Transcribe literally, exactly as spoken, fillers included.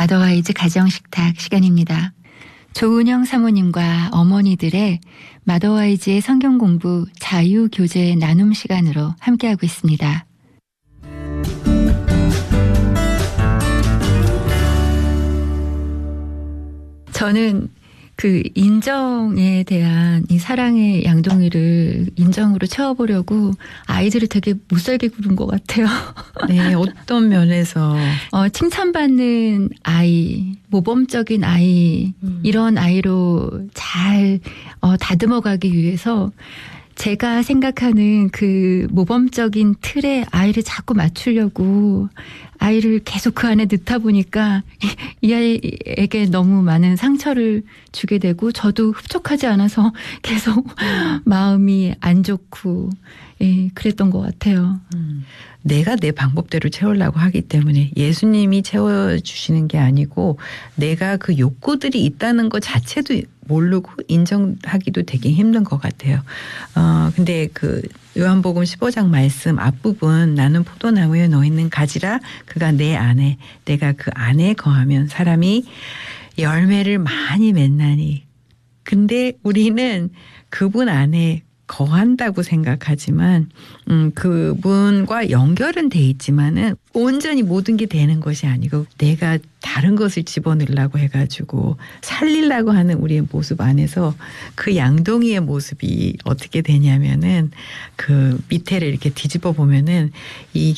마더와이즈 가정식탁 시간입니다. 조은영 사모님과 어머니들의 마더와이즈의 성경공부 자유교제 나눔 시간으로 함께하고 있습니다. 저는 그 인정에 대한 이 사랑의 양동이를 인정으로 채워보려고 아이들을 되게 못살게 구른 것 같아요. 네, 어떤 면에서? 어, 칭찬받는 아이, 모범적인 아이, 음. 이런 아이로 잘 어, 다듬어가기 위해서 제가 생각하는 그 모범적인 틀에 아이를 자꾸 맞추려고 아이를 계속 그 안에 넣다 보니까 이 아이에게 너무 많은 상처를 주게 되고 저도 흡족하지 않아서 계속 마음이 안 좋고 예, 그랬던 것 같아요. 음. 내가 내 방법대로 채우려고 하기 때문에 예수님이 채워주시는 게 아니고 내가 그 욕구들이 있다는 것 자체도 모르고 인정하기도 되게 힘든 것 같아요. 어, 근데 그 요한복음 십오 장 말씀 앞부분 나는 포도나무에 놓여있는 가지라 그가 내 안에 내가 그 안에 거하면 사람이 열매를 많이 맺나니. 근데 우리는 그분 안에 거한다고 생각하지만 음, 그분과 연결은 돼 있지만은 온전히 모든 게 되는 것이 아니고 내가 다른 것을 집어넣으려고 해가지고 살리려고 하는 우리의 모습 안에서 그 양동이의 모습이 어떻게 되냐면은 그 밑에를 이렇게 뒤집어 보면은 이